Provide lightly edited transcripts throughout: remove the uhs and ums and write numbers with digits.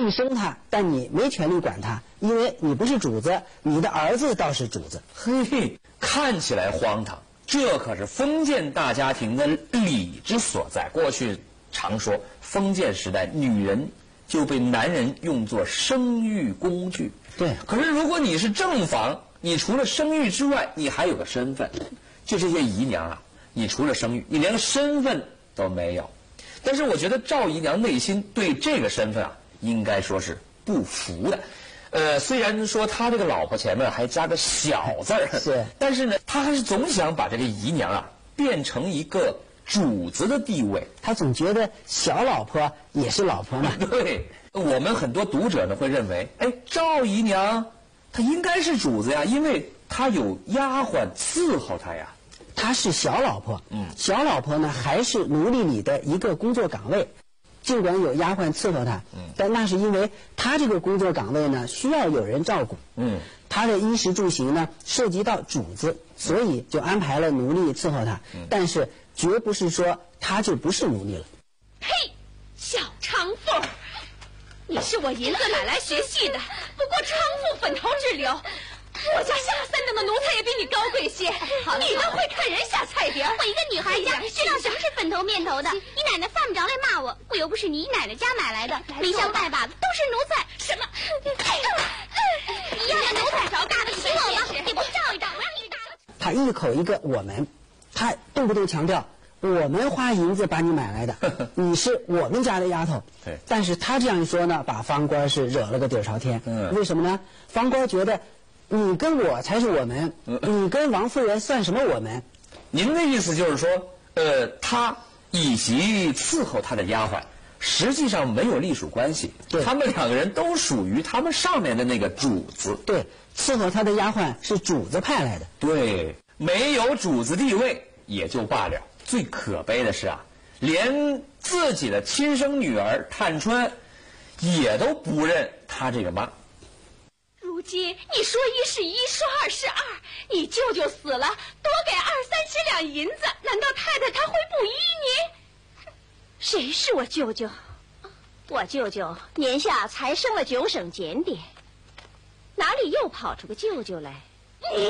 你生他，但你没权利管他，因为你不是主子，你的儿子倒是主子。 嘿，看起来荒唐，这可是封建大家庭的理之所在。过去常说，封建时代女人就被男人用作生育工具。 对， 可是如果你是正房，你除了生育之外，你还有个身份。就这些姨娘啊，你除了生育，你连个身份都没有。但是我觉得赵姨娘内心对这个身份啊，应该说是不服的。虽然说她这个老婆前面还加个小字儿， 是， 但是呢，她还是总想把这个姨娘啊变成一个主子的地位。 她总觉得小老婆也是老婆嘛。 对，我们很多读者呢会认为，哎，赵姨娘她应该是主子呀，因为她有丫鬟伺候她呀。 她是小老婆，小老婆呢还是奴隶里的一个工作岗位，尽管有丫鬟伺候她，但那是因为她这个工作岗位呢需要有人照顾，她的衣食住行呢涉及到主子，所以就安排了奴隶伺候她，但是绝不是说她就不是奴隶了。 嘿，小娼妇，你是我银子买来学戏的，不过娼妇粉头之流。我家下三等的奴才也比你高贵些，你倒会看人下菜碟。 我一个女孩家知道什么是粉头面头的，你奶奶犯不着来骂我，我又不是你奶奶家买来的，没香拜把子都是奴才。 什么？ 一样的奴才，打得起我吗？你不照一照，我让你打了。 他一口一个我们，他动不动强调我们花银子把你买来的，你是我们家的丫头。 对， 但是他这样一说呢，把方官是惹了个底儿朝天。为什么呢？方官觉得你跟我才是我们，你跟王夫人算什么我们？ 您的意思就是说，他以及伺候他的丫鬟，实际上没有隶属关系，他们两个人都属于他们上面的那个主子。 对，伺候他的丫鬟是主子派来的。 对，没有主子地位也就罢了，最可悲的是啊，连自己的亲生女儿探春也都不认他这个妈。 如今你说一是一，说二是二，你舅舅死了，多给20-30两银子，难道太太她会不依你？ 谁是我舅舅？我舅舅年下才升了9省检点，哪里又跑出个舅舅来？ 你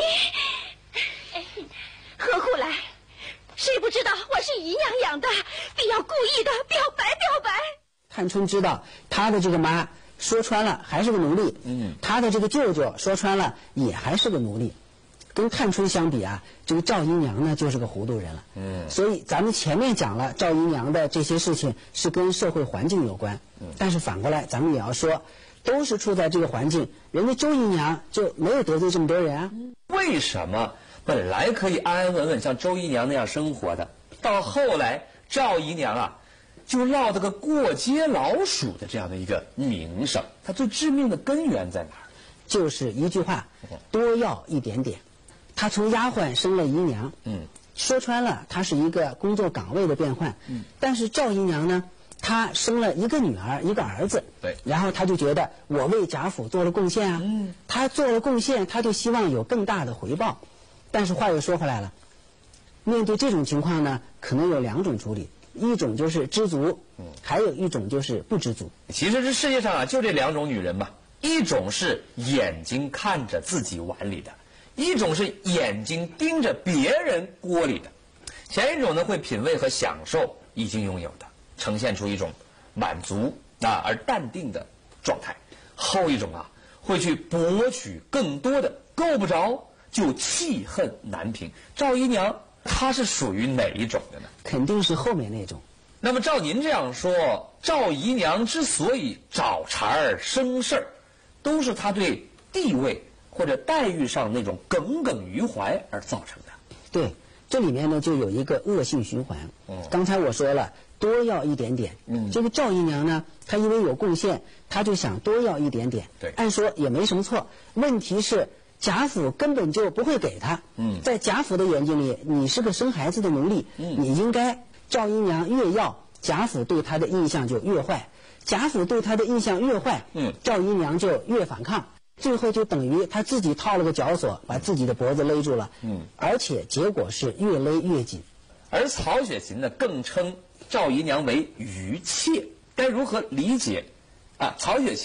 何苦来？谁不知道我是姨娘养的，必要故意的表白表白。 探春知道她的这个妈说穿了还是个奴隶，她的这个舅舅说穿了也还是个奴隶，跟探春相比啊，这个赵姨娘呢就是个糊涂人了。所以咱们前面讲了赵姨娘的这些事情是跟社会环境有关，但是反过来咱们也要说，都是处在这个环境，人家周姨娘就没有得罪这么多人啊。 为什么本来可以安安稳稳像周姨娘那样生活的，到后来赵姨娘啊就落得个过街老鼠的这样的一个名声？它最致命的根源在哪儿？ 就是一句话，多要一点点。她从丫鬟升了姨娘，说穿了她是一个工作岗位的变换，但是赵姨娘呢，她生了一个女儿一个儿子， 对， 然后她就觉得我为贾府做了贡献啊，她做了贡献，她就希望有更大的回报。但是话又说回来了，面对这种情况呢，可能有2种处理，一种就是知足，还有一种就是不知足。 其实这世界上啊，就这2种女人吧，一种是眼睛看着自己碗里的，一种是眼睛盯着别人锅里的。前一种呢，会品味和享受已经拥有的，呈现出一种满足而淡定的状态；后一种啊，会去博取更多的，够不着就气恨难平。赵姨娘她是属于哪一种的呢？ 肯定是后面那种。 那么照您这样说，赵姨娘之所以找茬儿生事儿，都是她对地位或者待遇上那种耿耿于怀而造成的。 对，这里面呢就有一个恶性循环。刚才我说了，多要一点点。这个赵姨娘呢，她因为有贡献，她就想多要一点点。 对， 按说也没什么错。问题是贾府根本就不会给她。在贾府的眼睛里，你是个生孩子的奴隶，你应该。赵姨娘越要，贾府对她的印象就越坏，贾府对她的印象越坏，赵姨娘就越反抗，最后就等于她自己套了个绞索，把自己的脖子勒住了。而且结果是越勒越紧。 而曹雪芹呢，更称赵姨娘为余妾。该如何理解曹雪芹